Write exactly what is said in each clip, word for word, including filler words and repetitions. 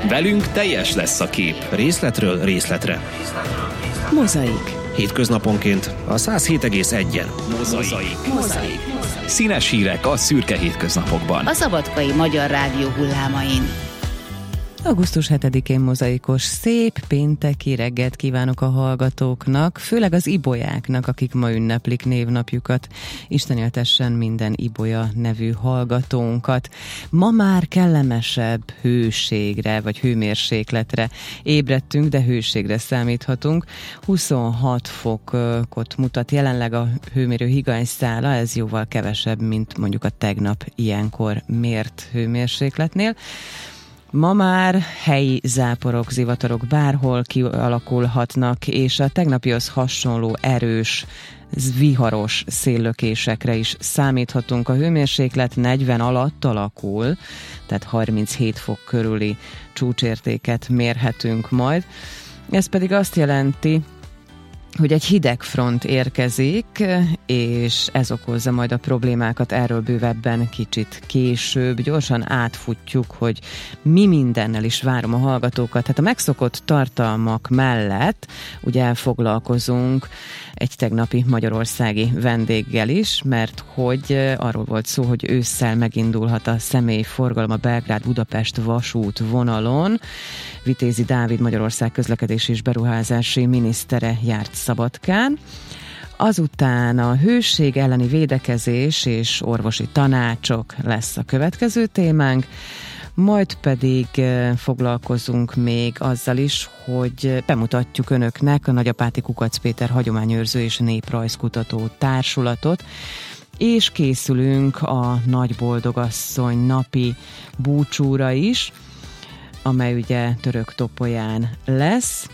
Velünk teljes lesz a kép. Részletről részletre. Mozaik. Hétköznaponként a száz hét egész egyen. Mozaik. Mozaik. Színes hírek a szürke hétköznapokban. A Szabadkai Magyar Rádió hullámain. augusztus hetedikén mozaikos, szép pénteki reggelt kívánok a hallgatóknak, főleg az ibolyáknak, akik ma ünneplik névnapjukat. Isten éltessen minden ibolya nevű hallgatónkat. Ma már kellemesebb hőségre, vagy hőmérsékletre ébredtünk, de hőségre számíthatunk. huszonhat fokot mutat jelenleg a hőmérő higanyszála, ez jóval kevesebb, mint mondjuk a tegnap ilyenkor mért hőmérsékletnél. Ma már helyi záporok, zivatarok bárhol kialakulhatnak, és a tegnapihoz hasonló erős, viharos széllökésekre is számíthatunk. A hőmérséklet negyven alatt alakul, tehát harminchét fok körüli csúcsértéket mérhetünk majd. Ez pedig azt jelenti, hogy egy hideg front érkezik, és ez okozza majd a problémákat, erről bővebben kicsit később. Gyorsan átfutjuk, hogy mi mindennel is várom a hallgatókat. Hát a megszokott tartalmak mellett ugye foglalkozunk egy tegnapi magyarországi vendéggel is, mert hogy arról volt szó, hogy ősszel megindulhat a személyforgalom a Belgrád-Budapest vasút vonalon. Vitézi Dávid Magyarország közlekedési és beruházási minisztere járt Szabadkán. Azután a hőség elleni védekezés és orvosi tanácsok lesz a következő témánk, majd pedig foglalkozunk még azzal is, hogy bemutatjuk önöknek a Nagyapáti Kukac Péter Hagyományőrző és Néprajzkutató Társulatot, és készülünk a Nagyboldogasszony napi búcsúra is, amely ugye Török-Topolyán lesz,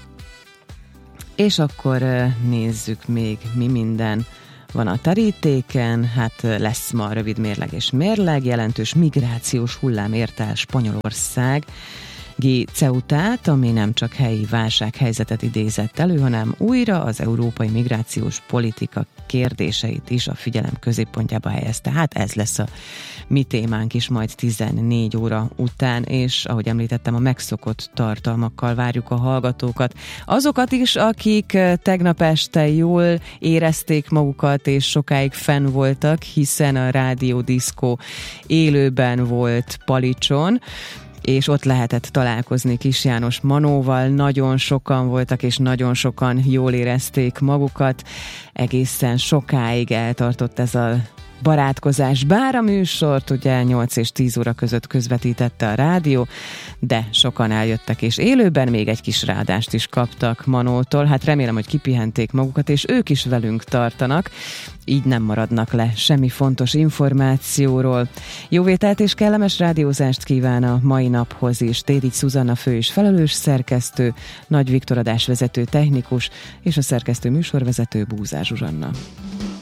és akkor nézzük még, mi minden van a terítéken. Hát lesz ma a rövid mérleg és mérleg, jelentős migrációs hullám érte el Spanyolország Ceutát, ami nem csak helyi válsághelyzetet idézett elő, hanem újra az európai migrációs politika kérdéseit is a figyelem középpontjába helyezte. Hát ez lesz a mi témánk is majd tizennégy óra után, és ahogy említettem, a megszokott tartalmakkal várjuk a hallgatókat. Azokat is, akik tegnap este jól érezték magukat, és sokáig fenn voltak, hiszen a Rádió Diszkó élőben volt Palicson, és ott lehetett találkozni Kis János Manóval, nagyon sokan voltak, és nagyon sokan jól érezték magukat. Egészen sokáig eltartott ez a barátkozás, bár a műsort ugye nyolc és tíz óra között közvetítette a rádió, de sokan eljöttek, és élőben még egy kis ráadást is kaptak Manótól. Hát remélem, hogy kipihenték magukat, és ők is velünk tartanak, így nem maradnak le semmi fontos információról. Jó vételt és kellemes rádiózást kíván a mai naphoz is Tédics Szuzanna fő és felelős szerkesztő, Nagy Viktor adásvezető technikus, és a szerkesztő műsorvezető Búzár Zsuzsanna.